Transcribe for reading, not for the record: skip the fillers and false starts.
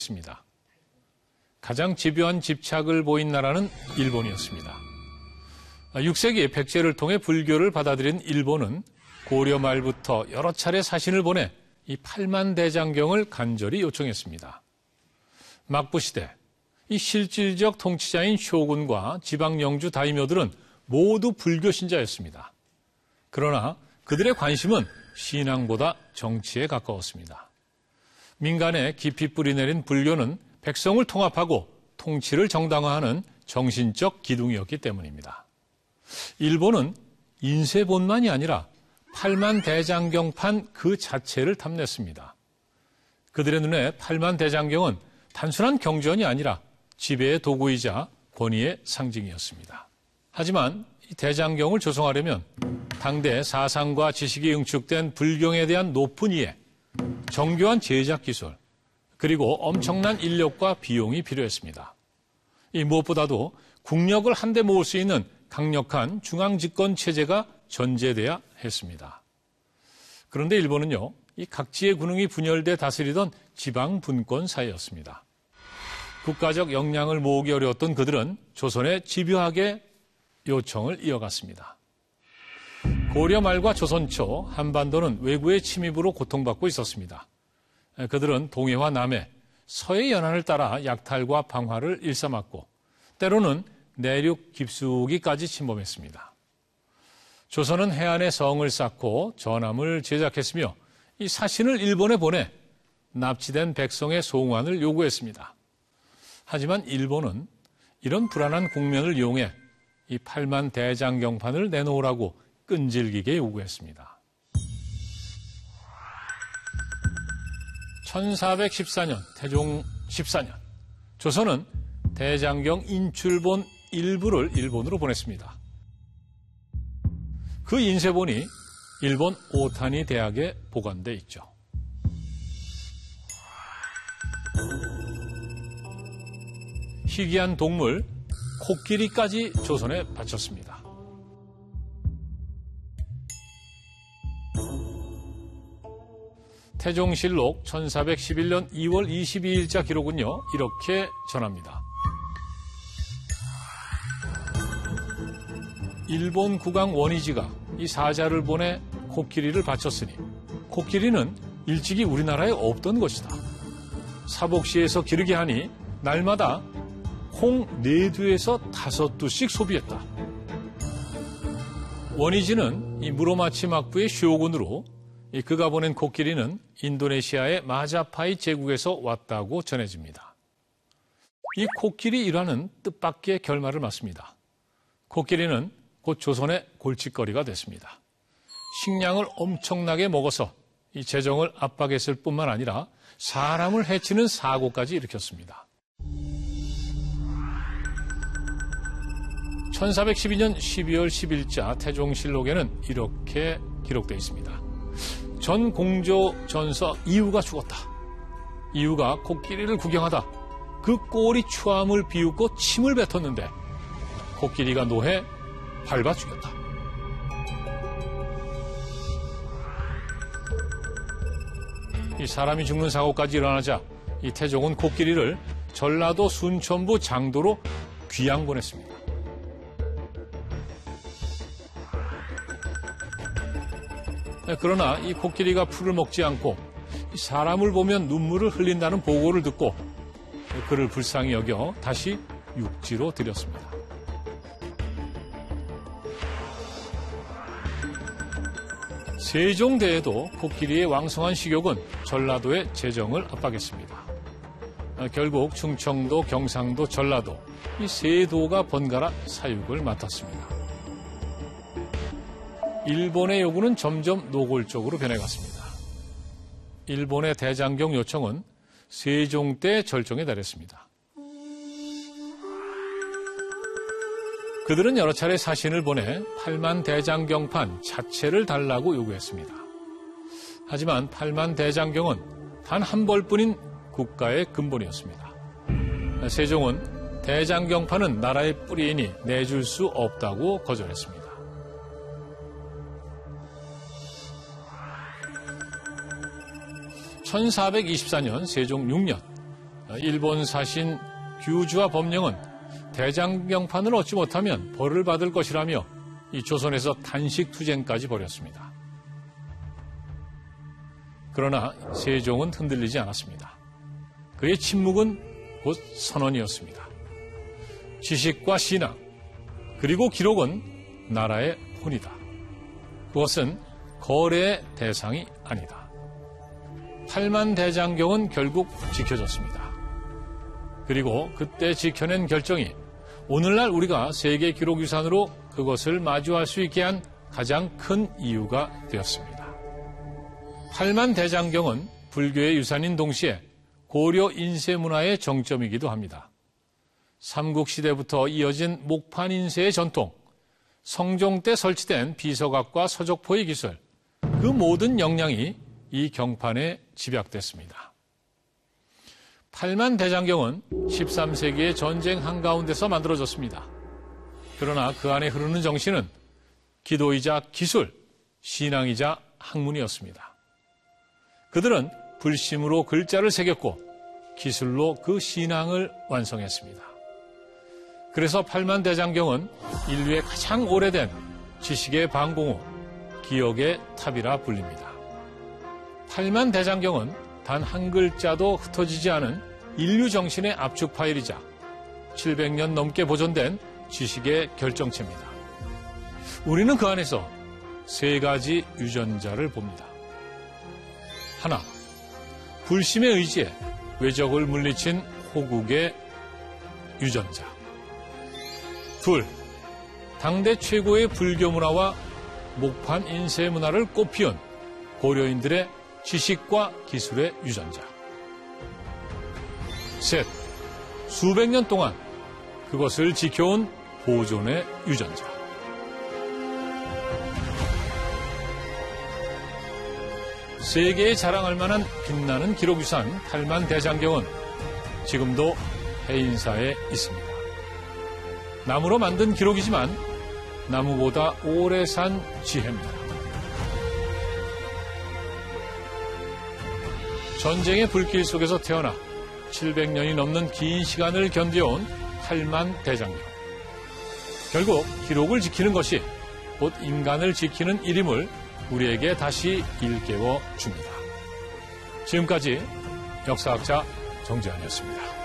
있습니다. 가장 집요한 집착을 보인 나라는 일본이었습니다. 6세기 백제를 통해 불교를 받아들인 일본은 고려 말부터 여러 차례 사신을 보내 이 팔만대장경을 간절히 요청했습니다. 막부시대, 이 실질적 통치자인 쇼군과 지방 영주 다이묘들은 모두 불교 신자였습니다. 그러나 그들의 관심은 신앙보다 정치에 가까웠습니다. 민간에 깊이 뿌리내린 불교는 백성을 통합하고 통치를 정당화하는 정신적 기둥이었기 때문입니다. 일본은 인쇄본만이 아니라 팔만대장경판 그 자체를 탐냈습니다. 그들의 눈에 팔만대장경은 단순한 경전이 아니라 지배의 도구이자 권위의 상징이었습니다. 하지만 이 대장경을 조성하려면 당대 사상과 지식이 응축된 불경에 대한 높은 이해, 정교한 제작 기술, 그리고 엄청난 인력과 비용이 필요했습니다. 이 무엇보다도 국력을 한데 모을 수 있는 강력한 중앙집권 체제가 전제돼야 했습니다. 그런데 일본은요, 이 각지의 군웅이 분열돼 다스리던 지방 분권 사회였습니다. 국가적 역량을 모으기 어려웠던 그들은 조선에 집요하게 요청을 이어갔습니다. 고려 말과 조선 초 한반도는 외구의 침입으로 고통받고 있었습니다. 그들은 동해와 남해, 서해 연안을 따라 약탈과 방화를 일삼았고 때로는 내륙 깊숙이까지 침범했습니다. 조선은 해안에 성을 쌓고 전함을 제작했으며 이 사신을 일본에 보내 납치된 백성의 송환을 요구했습니다. 하지만 일본은 이런 불안한 국면을 이용해 이 팔만대장경판을 내놓으라고 끈질기게 요구했습니다. 1414년, 태종 14년, 조선은 대장경 인출본 일부를 일본으로 보냈습니다. 그 인쇄본이 일본 오타니 대학에 보관돼 있죠. 희귀한 동물 코끼리까지 조선에 바쳤습니다. 태종실록 1411년 2월 22일자 기록은요, 이렇게 전합니다. 일본 국왕 원이지가 이 사자를 보내 코끼리를 바쳤으니 코끼리는 일찍이 우리나라에 없던 것이다. 사복시에서 기르게 하니 날마다 콩 4두에서 5두씩 소비했다. 원이지는 이 무로마치 막부의 쇼군으로 그가 보낸 코끼리는 인도네시아의 마자파이 제국에서 왔다고 전해집니다. 이 코끼리 일화는 뜻밖의 결말을 맞습니다. 코끼리는 곧 조선의 골칫거리가 됐습니다. 식량을 엄청나게 먹어서 이 재정을 압박했을 뿐만 아니라 사람을 해치는 사고까지 일으켰습니다. 1412년 12월 10일자 태종실록에는 이렇게 기록되어 있습니다. 전 공조 전서 이후가 죽었다. 이후가 코끼리를 구경하다 그 꼬리 추함을 비웃고 침을 뱉었는데 코끼리가 노해 밟아 죽였다. 이 사람이 죽는 사고까지 일어나자 이 태종은 코끼리를 전라도 순천부 장도로 귀양 보냈습니다. 그러나 이 코끼리가 풀을 먹지 않고 사람을 보면 눈물을 흘린다는 보고를 듣고 그를 불쌍히 여겨 다시 육지로 들였습니다. 세종대에도 코끼리의 왕성한 식욕은 전라도의 재정을 압박했습니다. 결국 충청도, 경상도, 전라도 이 세 도가 번갈아 사육을 맡았습니다. 일본의 요구는 점점 노골적으로 변해갔습니다. 일본의 대장경 요청은 세종 때 절정에 달했습니다. 그들은 여러 차례 사신을 보내 팔만대장경판 자체를 달라고 요구했습니다. 하지만 팔만대장경은 단 한 벌뿐인 국가의 근본이었습니다. 세종은 대장경판은 나라의 뿌리이니 내줄 수 없다고 거절했습니다. 1424년 세종 6년 일본 사신 규주와 법령은 대장경판을 얻지 못하면 벌을 받을 것이라며 이 조선에서 단식 투쟁까지 벌였습니다. 그러나 세종은 흔들리지 않았습니다. 그의 침묵은 곧 선언이었습니다. 지식과 신앙, 그리고 기록은 나라의 혼이다. 그것은 거래의 대상이 아니다. 팔만대장경은 결국 지켜졌습니다. 그리고 그때 지켜낸 결정이 오늘날 우리가 세계 기록유산으로 그것을 마주할 수 있게 한 가장 큰 이유가 되었습니다. 팔만대장경은 불교의 유산인 동시에 고려 인쇄문화의 정점이기도 합니다. 삼국시대부터 이어진 목판 인쇄의 전통, 성종 때 설치된 비서각과 서적포의 기술, 그 모든 역량이 이 경판에 집약됐습니다. 팔만대장경은 13세기의 전쟁 한가운데서 만들어졌습니다. 그러나 그 안에 흐르는 정신은 기도이자 기술, 신앙이자 학문이었습니다. 그들은 불심으로 글자를 새겼고 기술로 그 신앙을 완성했습니다. 그래서 팔만대장경은 인류의 가장 오래된 지식의 방공호, 기억의 탑이라 불립니다. 팔만대장경은 단 한 글자도 흩어지지 않은 인류 정신의 압축 파일이자 700년 넘게 보존된 지식의 결정체입니다. 우리는 그 안에서 세 가지 유전자를 봅니다. 하나, 불심의 의지에 외적을 물리친 호국의 유전자. 둘, 당대 최고의 불교 문화와 목판 인쇄 문화를 꽃피운 고려인들의 지식과 기술의 유전자. 셋, 수백 년 동안 그것을 지켜온 보존의 유전자. 세계에 자랑할 만한 빛나는 기록유산 팔만대장경은 지금도 해인사에 있습니다. 나무로 만든 기록이지만 나무보다 오래 산 지혜입니다. 전쟁의 불길 속에서 태어나 700년이 넘는 긴 시간을 견뎌온 팔만대장경. 결국 기록을 지키는 것이 곧 인간을 지키는 일임을 우리에게 다시 일깨워 줍니다. 지금까지 역사학자 정재환이었습니다.